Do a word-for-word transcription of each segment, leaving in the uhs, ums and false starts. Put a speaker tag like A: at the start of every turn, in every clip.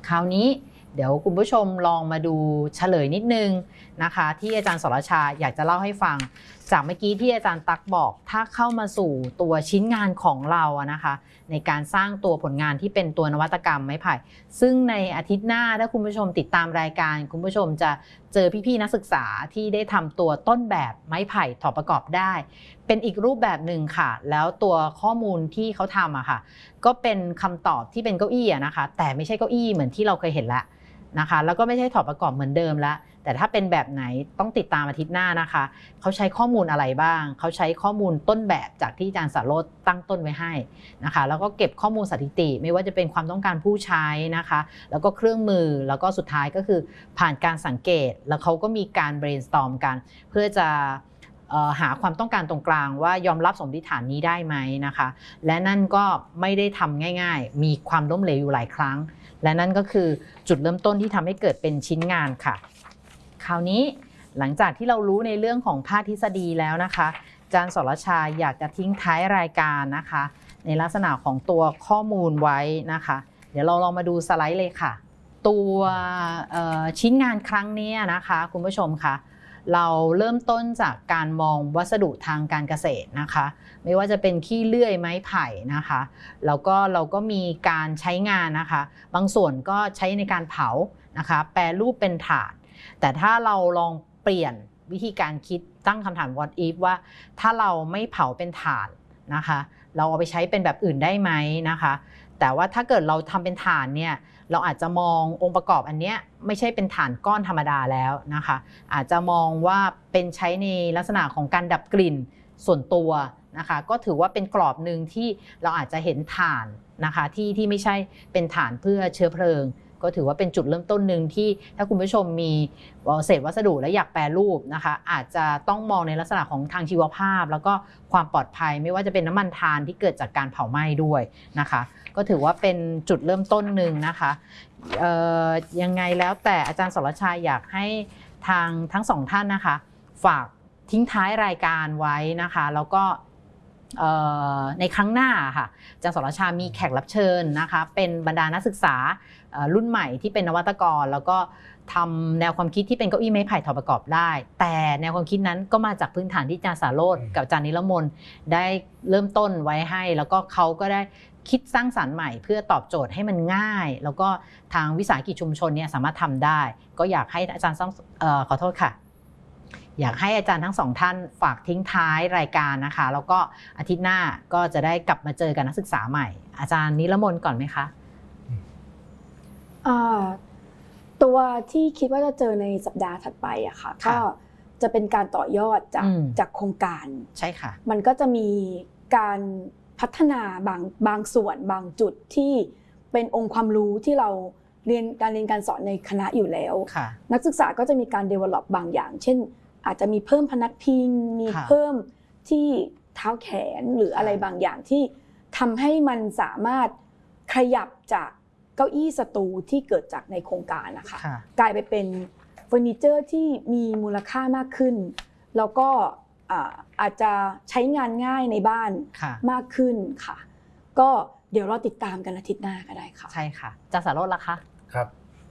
A: คราวนี้เดี๋ยวคุณผู้ชมลองมาดูเฉลยนิดนึงนะคะที่อาจารย์สรชาอยากจะเล่าให้ฟังจากเมื่อกี้ที่อาจารย์ตั๊กบอกถ้าเข้ามาสู่ตัวชิ้นงานของเราอะนะคะในการสร้างตัวผลงานที่เป็นตัวนวัตกรรมไม้ไผ่ซึ่งในอาทิตย์หน้าถ้าคุณผู้ชมติดตามรายการคุณผู้ชมจะเจอพี่ๆนักศึกษาที่ได้ทำตัวต้นแบบไม้ไผ่ถอดประกอบได้เป็นอีกรูปแบบหนึ่งค่ะแล้วตัวข้อมูลที่เขาทำอะค่ะก็เป็นคำตอบที่เป็นเก้าอี้อะนะคะแต่ไม่ใช่เก้าอี้เหมือนที่เราเคยเห็นแล้วนะคะแล้วก็ไม่ใช่ถอดประกอบเหมือนเดิมแล้วแต่ถ้าเป็นแบบไหนต้องติดตามอาทิตย์หน้านะคะเขาใช้ข้อมูลอะไรบ้างเขาใช้ข้อมูลต้นแบบจากที่อาจารย์สารโรจน์ตั้งต้นไว้ให้นะคะแล้วก็เก็บข้อมูลสถิติไม่ว่าจะเป็นความต้องการผู้ใช้นะคะแล้วก็เครื่องมือแล้วก็สุดท้ายก็คือผ่านการสังเกตแล้วเขาก็มีการ brainstorm กันเพื่อจะหาความต้องการตรงกลางว่ายอมรับสมมติฐานนี้ได้ไหมนะคะและนั่นก็ไม่ได้ทำง่ายๆมีความล้มเหลวอยู่หลายครั้งและนั่นก็คือจุดเริ่มต้นที่ทำให้เกิดเป็นชิ้นงานค่ะคราวนี้หลังจากที่เรารู้ในเรื่องของภาคทฤษฎีแล้วนะคะอาจารย์สรชาอยากจะทิ้งท้ายรายการนะคะในลักษณะของตัวข้อมูลไว้นะคะเดี๋ยวเราลองมาดูสไลด์เลยค่ะตัวชิ้นงานครั้งนี้นะคะคุณผู้ชมคะเราเริ่มต้นจากการมองวัสดุทางการเกษตรนะคะไม่ว่าจะเป็นขี้เลื่อยไม้ไผ่นะคะแล้วก็เราก็มีการใช้งานนะคะบางส่วนก็ใช้ในการเผานะคะแปรรูปเป็นถ่านแต่ถ้าเราลองเปลี่ยนวิธีการคิดตั้งคำถาม what if ว่าถ้าเราไม่เผาเป็นถ่านนะคะเราเอาไปใช้เป็นแบบอื่นได้ไหมนะคะแต่ว่าถ้าเกิดเราทำเป็นถ่านเนี่ยเราอาจจะมององค์ประกอบอันนี้ไม่ใช่เป็นถ่านก้อนธรรมดาแล้วนะคะอาจจะมองว่าเป็นใช้ในลักษณะของการดับกลิ่นส่วนตัวนะคะก็ถือว่าเป็นกรอบหนึ่งที่เราอาจจะเห็นถ่านนะคะที่ที่ไม่ใช่เป็นถ่านเพื่อเชื้อเพลิงก็ถือว่าเป็นจุดเริ่มต้นหนึ่งที่ถ้าคุณผู้ชมมีเศษวัสดุและอยากแปรรูปนะคะอาจจะต้องมองในลักษณะของทางชีวภาพแล้วก็ความปลอดภัยไม่ว่าจะเป็นน้ำมันถ่านที่เกิดจากการเผาไหม้ด้วยนะคะก็ถือว่าเป็นจุดเริ่มต้นหนึ่งนะคะยังไงแล้วแต่อาจารย์สรชาอยากให้ทางทั้งสองท่านนะคะฝากทิ้งท้ายรายการไว้นะคะแล้วก็ในครั้งหน้าค่ะอาจารย์สรชามีแขกรับเชิญนะคะเป็นบรรดานักศึกษารุ่นใหม่ที่เป็นนวัตกรแล้วก็ทำแนวความคิดที่เป็นเก้าอี้ไม้ไผ่ถอดประกอบได้แต่แนวความคิดนั้นก็มาจากพื้นฐานที่อาจารย์สารโรจน์กับอาจารย์นิรมนได้เริ่มต้นไว้ให้แล้วก็เขาก็ได้คิดสร้างสรรค์ใหม่เพื่อตอบโจทย์ให้มันง่ายแล้วก็ทางวิสาหกิจชุมชนเนี่ยสามารถทำได้ก็อยากให้อาจารย์ต้องเอ่อขอโทษค่ะอยากให้อาจารย์ทั้งสองท่านฝากทิ้งท้ายรายการนะคะแล้วก็อาทิตย์หน้าก็จะได้กลับมาเจอกับนักศึกษาใหม่อาจารย์นิรมนก่อนไหมคะ
B: ตัวที่คิดว่าจะเจอในสัปดาห์ถัดไปอะค่ะก็จะเป็นการต่อยอดจากจากโครงการ
A: ใช่ค่ะ
B: มันก็จะมีการพัฒนาบางบางส่วนบางจุดที่เป็นองค์ความรู้ที่เราเรียนการเรียนการสอนในคณะอยู่แล้วนักศึกษาก็จะมีการ develop บางอย่างเช่นอาจจะมีเพิ่มพนักพิงมีเพิ่มที่เท้าแขนหรืออะไรบางอย่างที่ทำให้มันสามารถขยับจากเก้าอี้สตูที่เกิดจากในโครงการนะคะกลายไปเป็นเฟอร์นิเจอร์ที่มีมูลค่ามากขึ้นแล้วก็อาจจะใช้งานง่ายในบ้านมากขึ้นค่ะก็เดี๋ยวเราติดตามกันอาทิตย์หน้าก็ได้ค่ะ
A: ใช่ค่ะอาจารย์สารโรจน์ล่ะคะ
C: ครับ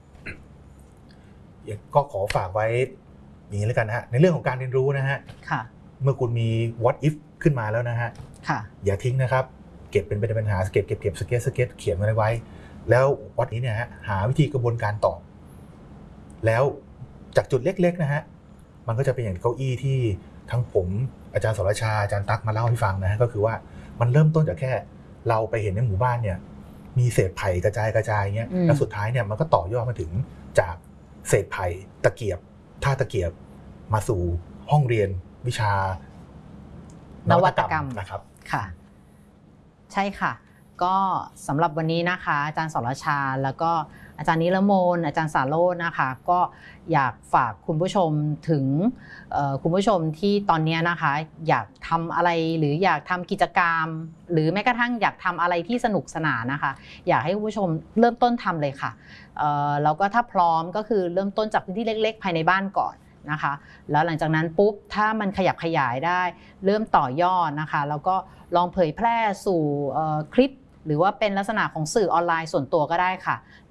C: ก็ขอฝากไว้อย่างนี้แล้วกันนะฮะในเรื่องของการเรียนรู้นะฮะเมื่อคุณมี what if ขึ้นมาแล้วนะฮะอย่าทิ้งนะครับเก็บเป็นปัญหาเก็บเก็บเก็บสเก็ตสเก็ตเขียนไว้แล้ววัดนี้เนี่ยฮะหาวิธีกระบวนการตอบแล้วจากจุดเล็กๆนะฮะมันก็จะเป็นอย่างเก้าอี้ที่ทั้งผมอาจารย์สรชาอาจารย์ตั๊กมาเล่าให้ฟังนะฮะก็คือว่ามันเริ่มต้นจากแค่เราไปเห็นในหมู่บ้านเนี่ยมีเศษไผ่กระจายกระจายเงี้ยแล้วสุดท้ายเนี่ยมันก็ต่อยอดมาถึงจากเศษไผ่ตะเกียบท่าตะเกียบมาสู่ห้องเรียนวิชานวัตกรรมนะครับ
A: ค่ะใช่ค่ะก็สำหรับวันนี้นะคะอาจารย์สรชาแล้วก็อาจารย์นิรมนอาจารย์สารโรจน์นะคะก็อยากฝากคุณผู้ชมถึงคุณผู้ชมที่ตอนนี้นะคะอยากทำอะไรหรืออยากทำกิจกรรมหรือแม้กระทั่งอยากทำอะไรที่สนุกสนานนะคะอยากให้คุณผู้ชมเริ่มต้นทำเลยค่ะแล้วก็ถ้าพร้อมก็คือเริ่มต้นจากพื้นที่เล็กๆภายในบ้านก่อนนะคะแล้วหลังจากนั้นปุ๊บถ้ามันขยับขยายได้เริ่มต่อยอดนะคะแล้วก็ลองเผยแพร่สู่คลิปหรือว่าเป็นลักษณะของสื่อออนไลน์ส่วนตัวก็ได้ค่ะ